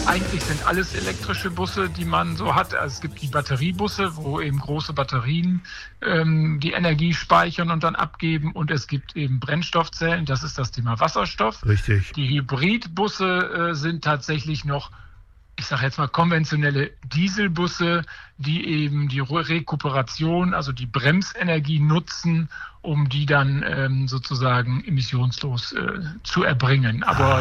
Eigentlich sind alles elektrische Busse, die man so hat. Also es gibt die Batteriebusse, wo eben große Batterien die Energie speichern und dann abgeben. Und es gibt eben Brennstoffzellen, das ist das Thema Wasserstoff. Richtig. Die Hybridbusse sind tatsächlich noch, ich sage jetzt mal, konventionelle Dieselbusse, die eben die Rekuperation, also die Bremsenergie nutzen, um die dann sozusagen emissionslos zu erbringen. Aber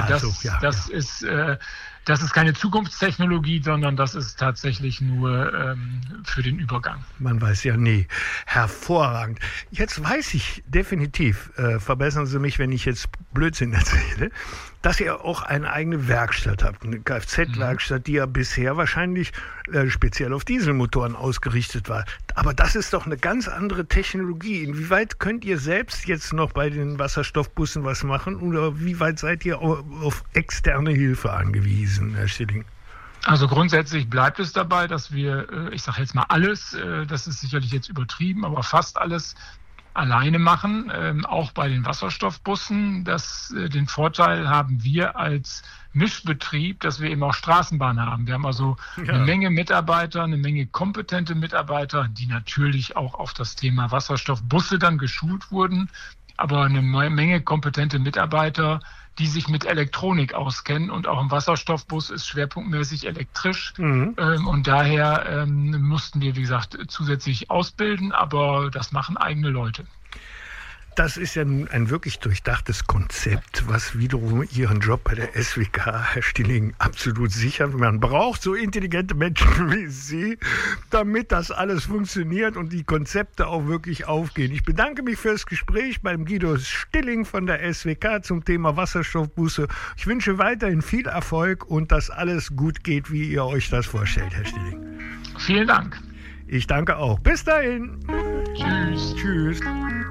das ist keine Zukunftstechnologie, sondern das ist tatsächlich nur für den Übergang. Man weiß ja nie. Hervorragend. Jetzt weiß ich definitiv, verbessern Sie mich, wenn ich jetzt Blödsinn erzähle, dass ihr auch eine eigene Werkstatt habt, eine Kfz-Werkstatt, die ja bisher wahrscheinlich speziell auf Dieselmotoren ausgerichtet war. Aber das ist doch eine ganz andere Technologie. Inwieweit könnt ihr selbst jetzt noch bei den Wasserstoffbussen was machen oder wie weit seid ihr auf externe Hilfe angewiesen, Herr Stilling? Also grundsätzlich bleibt es dabei, dass wir, ich sage jetzt mal alles, das ist sicherlich jetzt übertrieben, aber fast alles alleine machen, auch bei den Wasserstoffbussen. Den Vorteil haben wir als Mischbetrieb, dass wir eben auch Straßenbahn haben. Wir haben also eine Menge Mitarbeiter, eine Menge kompetente Mitarbeiter, die natürlich auch auf das Thema Wasserstoffbusse dann geschult wurden, aber eine Menge kompetente Mitarbeiter, die sich mit Elektronik auskennen, und auch im Wasserstoffbus ist schwerpunktmäßig elektrisch. Und daher mussten wir, wie gesagt, zusätzlich ausbilden, aber das machen eigene Leute. Das ist ja ein wirklich durchdachtes Konzept, was wiederum Ihren Job bei der SWK, Herr Stilling, absolut sichert. Man braucht so intelligente Menschen wie Sie, damit das alles funktioniert und die Konzepte auch wirklich aufgehen. Ich bedanke mich fürs Gespräch beim Guido Stilling von der SWK zum Thema Wasserstoffbusse. Ich wünsche weiterhin viel Erfolg und dass alles gut geht, wie ihr euch das vorstellt, Herr Stilling. Vielen Dank. Ich danke auch. Bis dahin. Tschüss. Tschüss.